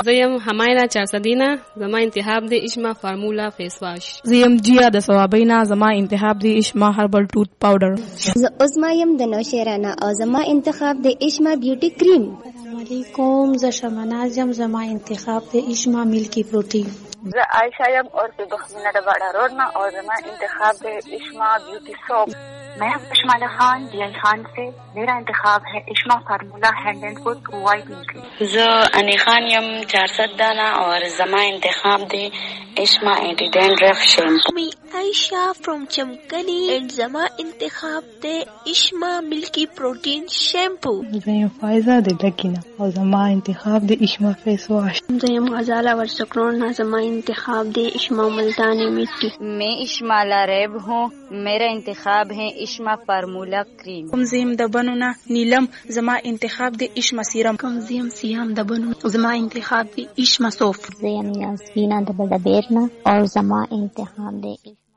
زیم هماینا چارسدینا زما انتخاب دی اشما فارمولا فیس واش. زیم جیا د ثوابینا زما انتخاب دی اشما هربل ټوت پاوډر. عظما یم د نوشیرانا او زما انتخاب دی اشما بیوټی کریم. السلام علیکم، ز شمناز یم زما انتخاب دی اشما ملکی پروٹین. ز عائشہ یم اور پہ بخمینہ دباڑا روڈنا اور زما انتخاب ہے اشما بیوٹی سوپ. میں ہوں اشمالہ خان ڈی آئی خان سے. میرا انتخاب ہے اشما فارمولا ہینڈ اینڈ فٹ وائٹ ملک. ز انی خان یم 400 دانہ اور زما انتخاب دے اشما اینٹی ڈینڈرف شیمپو. می عائشہ فرام چمکلی اینڈ زما انتخاب دے اشما ملکی پروٹین شیمپو. زیم فائزہ دے لکینا اور زما انتخاب دے اشما فیس واش. زیم غزالہ ورسکرون زما انتخاب دے اشما ملتانی مٹی. میں اشما لاریب ہوں، میرا انتخاب ہے اشما فارمولا کریم. زیم دبنونا نیلم زما انتخاب دے اشما سیرم. زیم سیام دبنو زما انتخاب دے اشما صوف. زیم یاسمینا دبل بیرنا اور زما انتخاب دے